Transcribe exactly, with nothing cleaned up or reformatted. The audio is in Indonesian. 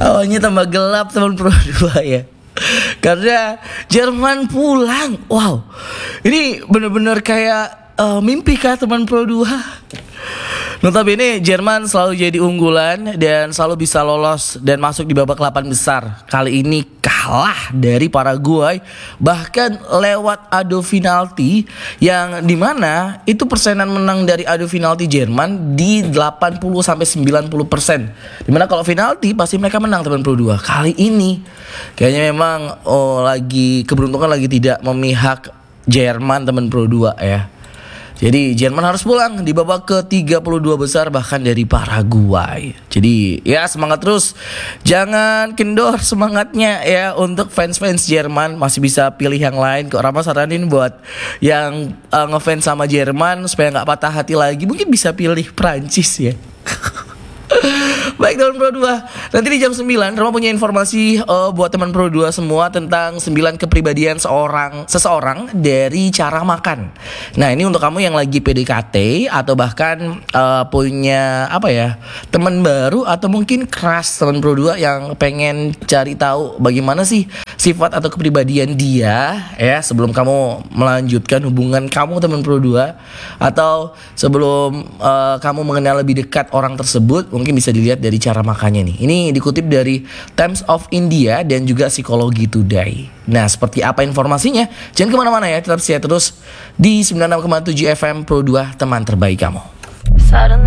Awalnya tambah gelap teman Pro dua ya. Karena Jerman pulang. Wow. Ini bener-bener kayak uh, mimpi kah teman Pro dua? Notabene Jerman selalu jadi unggulan dan selalu bisa lolos dan masuk di babak delapan besar. Kali ini kalah dari Paraguay, bahkan lewat adu penalti, yang dimana itu persenan menang dari adu penalti Jerman di delapan puluh sampai sembilan puluh persen. Dimana kalau penalti pasti mereka menang teman Pro dua. Kali ini kayaknya memang oh lagi keberuntungan lagi tidak memihak Jerman teman Pro dua ya. Jadi Jerman harus pulang di babak ke tiga puluh dua besar bahkan dari Paraguay. Jadi ya semangat terus. Jangan kendor semangatnya ya untuk fans-fans Jerman. Masih bisa pilih yang lain. Kok Rama saranin buat yang uh, ngefans sama Jerman supaya gak patah hati lagi, mungkin bisa pilih Prancis ya. Baik teman Pro dua, nanti di jam sembilan Rama punya informasi uh, buat teman Pro dua semua tentang sembilan kepribadian seorang seseorang dari cara makan. Nah ini untuk kamu yang lagi P D K T atau bahkan uh, punya apa ya teman baru atau mungkin crush teman Pro dua yang pengen cari tahu bagaimana sih sifat atau kepribadian dia ya sebelum kamu melanjutkan hubungan kamu teman Pro dua, atau sebelum uh, kamu mengenal lebih dekat orang tersebut, mungkin bisa dilihat dari cara makannya nih. Ini dikutip dari Times of India dan juga Psikologi Today. Nah seperti apa informasinya? Jangan kemana-mana ya, tetap setia terus di sembilan puluh enam koma tujuh F M Pro dua, teman terbaik kamu. Suddenly